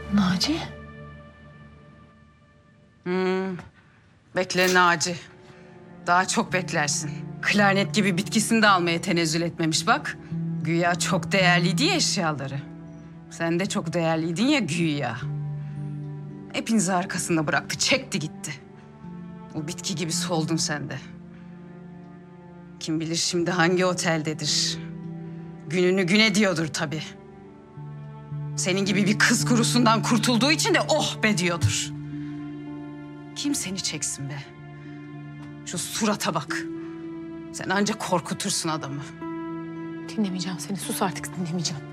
Naci? Bekle Naci. Daha çok beklersin. Klarnet gibi bitkisini de almaya tenezzül etmemiş bak. Güya çok değerliydi ya eşyaları. Sen de çok değerliydin ya güya. Hepinizi arkasında bıraktı, çekti gitti. O bitki gibi soldun sen de. Kim bilir şimdi hangi oteldedir. Gününü güne diyordur tabii. Senin gibi bir kız kurusundan kurtulduğu için de oh be diyordur. Kim seni çeksin be? Şu surata bak. Sen ancak korkutursun adamı. Dinlemeyeceğim seni. Sus artık, dinlemeyeceğim.